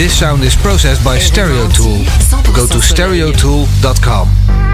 This sound is processed by Stereo Tool. Go to stereotool.com.